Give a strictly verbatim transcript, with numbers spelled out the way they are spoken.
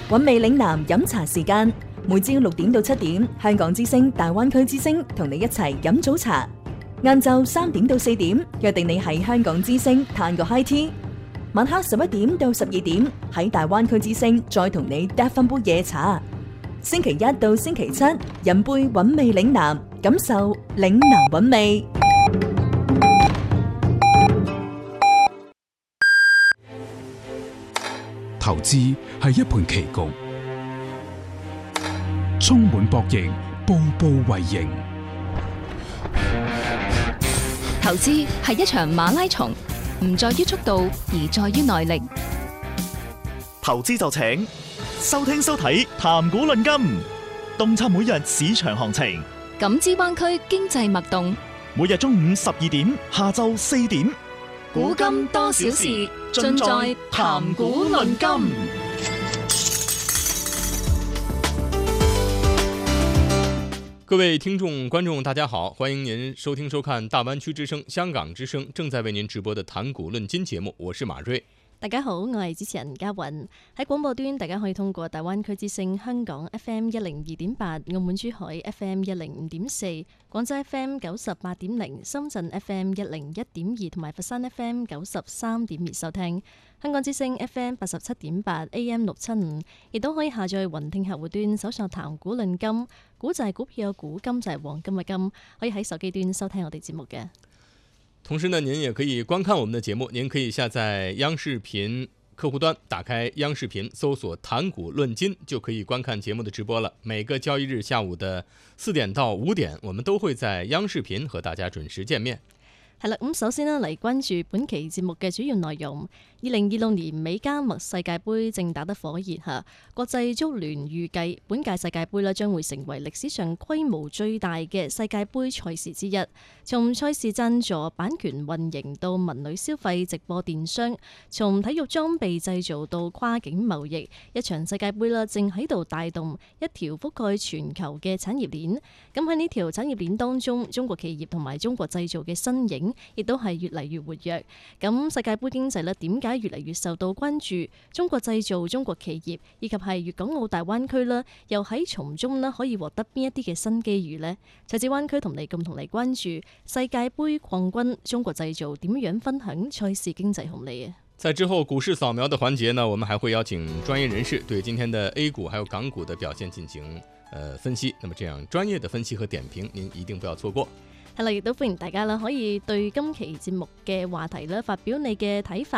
韻味嶺南飲茶時間，每朝六點到七點，香港之聲大灣區之聲同你一齊飲早茶。晏晝三點到四點，約定你喺香港之聲嘆個 high tea。晚黑十一點到十二點，喺大灣區之聲再同你嗒翻杯夜茶。星期一到星期七，飲杯韻味嶺南，感受嶺南韻味。 投資係一盤棋局，充滿博弈，步步為營。 投資係一場馬拉松，唔在於速度，而在於耐力。 投資就請收聽收睇談股論金，洞察每日市場行情， 感知灣區經濟脈動。 每日中午十二點，下晝四點， 股金多少事，盡在談股論金。 各位聽眾觀眾大家好，歡迎您收聽收看大灣區之聲香港之聲正在為您直播的談股論金節目，我是馬瑞。 大家好，我係主持人嘉韻。喺廣播端，大家可以通過大灣區之聲香港 F M 一零二點八、澳門珠海 F M 一零五點四、廣州 F M 九十八點零、深圳 F M 一零一點二同埋佛山 F M 九十三點二收聽。香港之聲 F M 八十七點八 A M 六七五，亦都可以下載雲聽客戶端搜索談股論金，股就係股票，股金就係黃金嘅金，可以喺手機端收聽我哋節目嘅。 同時呢，您也可以觀看我們的節目，您可以下載央視頻客戶端，打開央視頻，搜索談股論金，就可以觀看節目的直播了。每個交易日下午的四點到五點，我們都會在央視頻和大家準時見面。 係啦，咁首先呢，嚟關注本期節目嘅主要內容。二零二六年美加墨世界盃正打得火熱嚇，國際足聯預計本屆世界盃咧將會成為歷史上規模最大嘅世界盃賽事之一。從賽事贊助、版權運營到文旅消費、直播電商，從體育裝備製造到跨境貿易，一場世界盃啦正喺度帶動一條覆蓋全球嘅產業鏈。咁喺呢條產業鏈當中，中國企業同埋中國製造嘅身影亦都係越嚟越活躍。咁世界盃經濟咧點解越嚟越受到關注？中國製造、中國企業以及係粵港澳大灣區啦，又喺從中咧可以獲得邊一啲嘅新機遇呢？蔡子灣區同你共同嚟關注世界盃擴軍，中國製造點樣分享賽事經濟紅利啊！ 在之後股市掃描的環節呢，我們還會邀請專業人士對今天的 A 股還有港股的表現進行呃分析。那麼這樣專業的分析和點評，您一定不要錯過。 係啦，亦都歡迎大家啦，可以對今期節目嘅話題咧發表你嘅睇法。